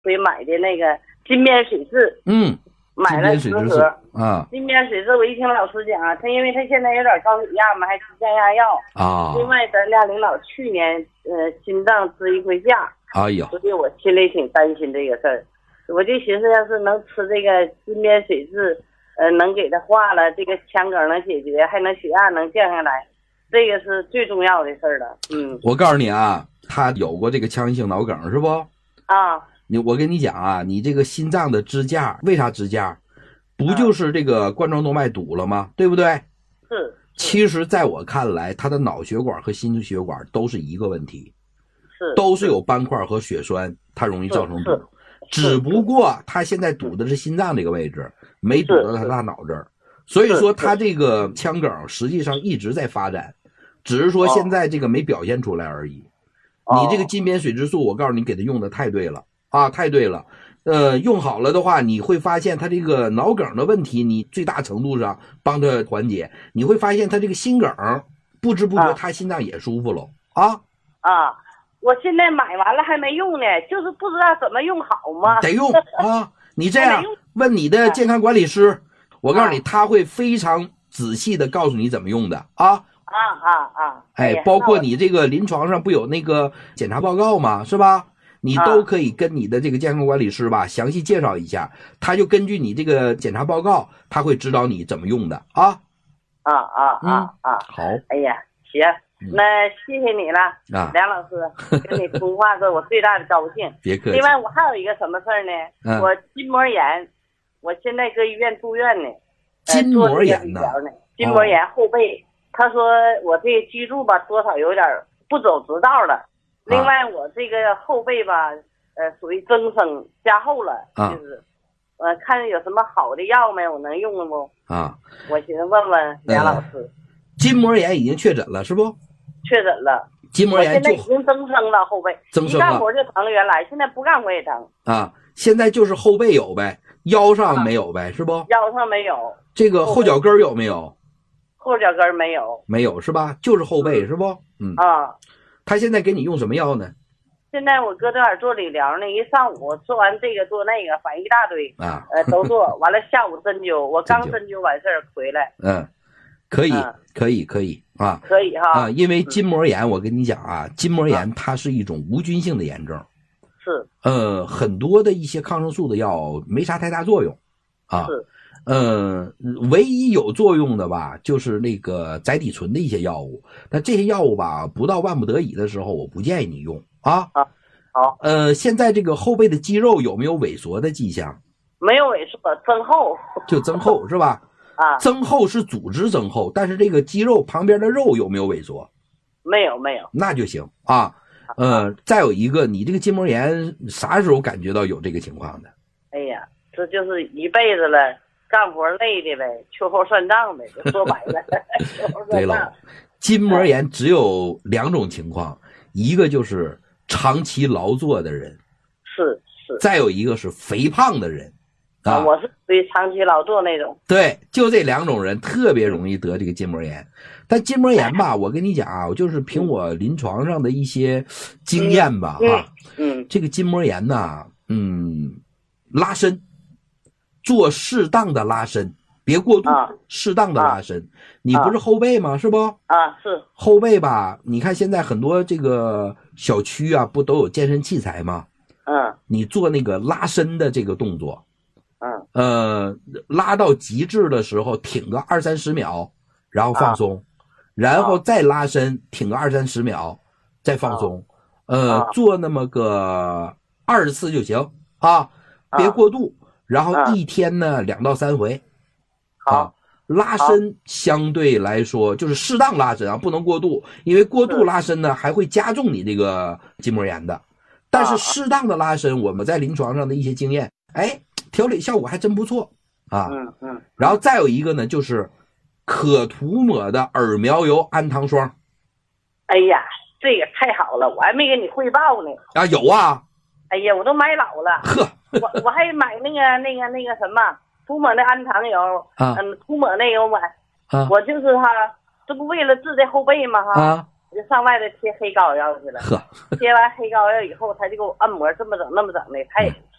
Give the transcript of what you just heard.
所以买的那个金边水蛭，买了10盒啊。金边水蛭，我一听老师讲啊，他因为他现在有点高血压嘛，还吃降压药啊。另外咱家领导去年心脏支一回下，哎呀，所以我心里挺担心这个事儿。我就寻思，要是能吃这个金边水蛭，能给他化了，这个腔梗能解决，还能血压能降下来，这个是最重要的事儿了。 我告诉你啊，他有过这个腔性脑梗是不？啊。我跟你讲啊，你这个心脏的支架，为啥支架？不就是这个冠状动脉堵了吗？对不对？ 是。 其实在我看来，他的脑血管和心血管都是一个问题，都是有斑块和血栓，它容易造成堵。只不过他现在堵的是心脏这个位置，没堵到他大脑这儿，所以说他这个腔梗实际上一直在发展，只是说现在这个没表现出来而已。你这个金边水蛭素，我告诉你，给他用的太对了啊，太对了。用好了的话，你会发现他这个脑梗的问题，你最大程度上帮他缓解。你会发现他这个心梗，不知不觉他心脏也舒服了啊。 我现在买完了还没用呢，就是不知道怎么用好吗？ 得用啊！你这样问你的健康管理师，我告诉你，他会非常仔细的告诉你怎么用的啊。包括你这个临床上不有那个检查报告吗？是吧？你都可以跟你的这个健康管理师吧详细介绍一下，他就根据你这个检查报告，他会指导你怎么用的啊。好。 哎呀，行。那谢谢你了梁老师，跟你通话是我最大的高兴。 别客气。 另外我还有一个什么事儿呢？我筋膜炎，我现在搁医院住院呢。 筋膜炎呢？ 筋膜炎后背，他说我这个脊柱吧多少有点不走直道了。另外我这个后背吧，属于增生加厚了，就是看有什么好的药没？我能用了不？我寻思问问梁老师。 筋膜炎已经确诊了是不？ 确诊了， 筋膜炎现在已经增生了后背，一干活就疼，原来现在不干活也疼啊。现在就是后背有呗，腰上没有呗，是不？ 腰上没有。 这个后脚跟有没有？ 后脚跟没有。 没有是吧？就是后背是不？他现在给你用什么药呢？ 现在我搁这儿做理疗呢，一上午做完这个做那个，反正一大堆都做完了，下午针灸，我刚针灸完事儿回来。 可以啊， 可以哈因为筋膜炎，我跟你讲啊，筋膜炎它是一种无菌性的炎症， 是很多的一些抗生素的药没啥太大作用啊， 是唯一有作用的吧，就是那个甾体醇的一些药物，但这些药物吧，不到万不得已的时候，我不建议你用啊。 好， 现在这个后背的肌肉有没有萎缩的迹象？ 没有萎缩，增厚， 就增厚是吧？增厚是组织增厚，但是这个肌肉旁边的肉有没有萎缩？ 没有， 那就行啊。再有一个，你这个筋膜炎啥时候感觉到有这个情况的？ 哎呀，这就是一辈子了，干活累的呗，秋后算账呗，说白了。 对了，筋膜炎只有2种情况，一个就是长期劳作的人， 是， 再有一个是肥胖的人。 我是属于长期劳作那种。 对，就这2种人特别容易得这个筋膜炎。但筋膜炎吧，我跟你讲啊，我就是凭我临床上的一些经验吧，这个筋膜炎呢，拉伸，做适当的拉伸，别过度，适当的拉伸。你不是后背吗？是不？ 是后背吧？你看现在很多这个小区啊，不都有健身器材吗？你做那个拉伸的这个动作。拉到极致的时候挺个20-30秒，然后放松，然后再拉伸，挺个20-30秒，再放松。做那么个20次就行啊，别过度。然后一天呢2到3回。拉伸相对来说就是适当拉伸啊，不能过度，因为过度拉伸呢还会加重你这个筋膜炎的。但是适当的拉伸，我们在临床上的一些经验，调理效果还真不错啊。然后再有一个呢，就是可涂抹的耳苗油氨糖霜。 哎呀，这个太好了，我还没给你汇报呢。 有啊。 哎呀，我都买老了。我还买那个什么涂抹的氨糖油，涂抹那个我买。我就是这不为了治这后背吗？ 我就上外头贴黑膏药去了。贴完黑膏药以后，他就给我按摩，这么整那么整的，他也